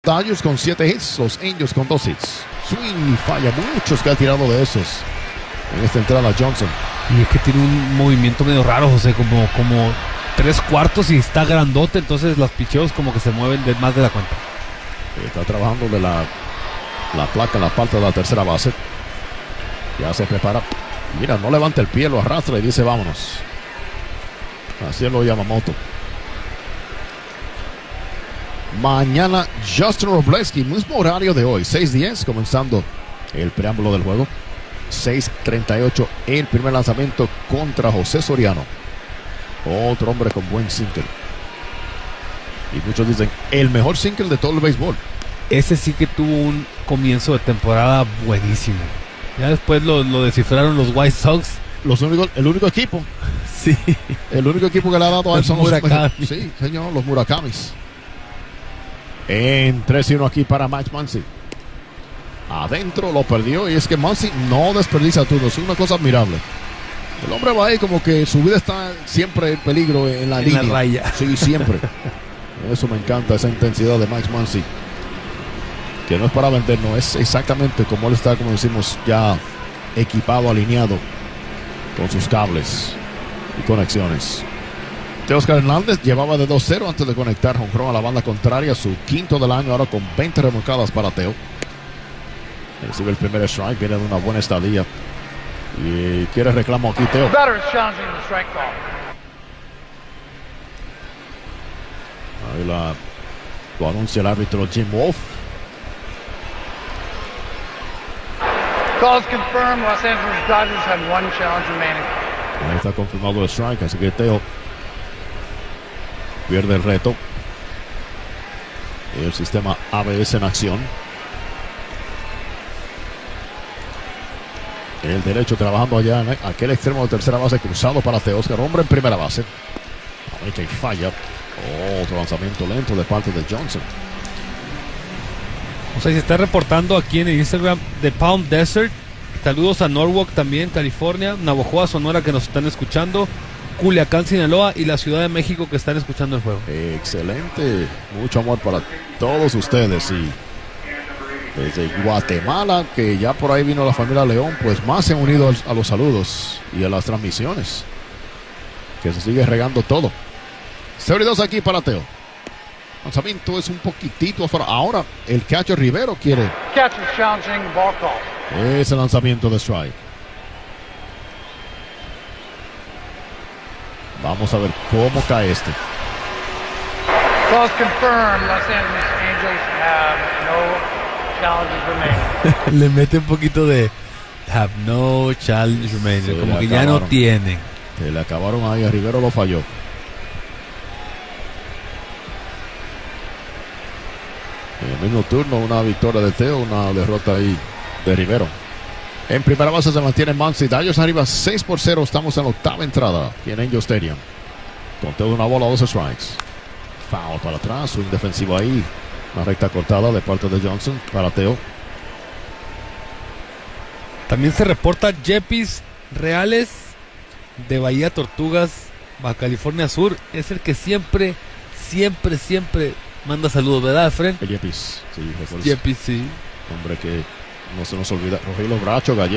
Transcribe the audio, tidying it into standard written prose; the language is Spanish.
Dodgers con 7 hits, los Angels con 2 hits. Swing falla muchos que ha tirado de esos en esta entrada Johnson. Y es que tiene un movimiento medio raro, José, como 3/4 y está grandote, entonces los picheos como que se mueven más de la cuenta. Está trabajando de la placa en la parte de la tercera base. Ya se prepara. Mira, no levanta el pie, lo arrastra y dice vámonos. Así lo Yamamoto. Mañana Justin Robleski, mismo horario de hoy, 6:10, comenzando el preámbulo del juego. 6:38 el primer lanzamiento contra José Soriano. Otro hombre con buen sinker. Y muchos dicen, el mejor sinker de todo el béisbol. Ese sí que tuvo un comienzo de temporada buenísimo. Ya después lo descifraron los White Sox. El único equipo. Sí. El único equipo que le ha dado a él son los Murakami. Sí, señor, los Murakamis. En 3-1 aquí para Max Muncy. Adentro lo perdió y es que Muncy no desperdicia turnos. Es una cosa admirable. El hombre va ahí como que su vida está siempre en peligro en la línea. La raya. Sí, siempre. Eso me encanta, esa intensidad de Max Muncy. Que no es para vender, no es exactamente como él está, como decimos, ya equipado, alineado con sus cables y conexiones. Teóscar Hernández llevaba de 2-0 antes de conectar jonrón a la banda contraria, su quinto del año, ahora con 20 remolcadas para Teo. Recibe el primer strike, viene de una buena estadía y quiere reclamo aquí Teo. Ahí lo anuncia el árbitro Jim Wolf. Calls confirmed. Los Angeles Dodgers have one challenge remaining. Ahí está confirmado el strike, así que Teo pierde el reto. El sistema ABS en acción. El derecho trabajando allá en aquel extremo de tercera base, cruzado para Teóscar, hombre en primera base. Ahí que falla. Otro lanzamiento lento de parte de Johnson. O sea, se está reportando aquí en el Instagram de Palm Desert. Saludos a Norwalk también, California, Navojoa, Sonora, que nos están escuchando, Culiacán, Sinaloa y la Ciudad de México, que están escuchando el juego. Excelente, mucho amor para todos ustedes. Y desde Guatemala, que ya por ahí vino la familia León, pues más se han unido a los saludos y a las transmisiones, que se sigue regando todo. 0-2 aquí para Teo. Lanzamiento es un poquitito afuera. Ahora el catcher Rivero quiere. Catcher challenging, ball call. Ese lanzamiento de strike. Vamos a ver cómo cae este. Calls confirmed. Los Angeles Angels have no challenges remaining. Le mete un poquito de have no challenge remaining, como que ya no tienen. Se le acabaron ahí, a Rivero lo falló. En el mismo turno, una victoria de Teo, una derrota ahí de Rivero. En primera base se mantiene Muncy. Dodgers arriba 6-0. Estamos en la octava entrada aquí en Angel Stadium. Con Teo de una bola, 2 strikes. Foul para atrás, swing defensivo ahí. Una recta cortada de parte de Johnson para Teo. También se reporta Yepis Reales de Bahía Tortugas, Baja California Sur. Es el que siempre manda saludos, ¿verdad, Fred? El Yepis. Sí, Yepis, sí. Hombre que no se nos olvida. Rogelio Bracho, Gallego.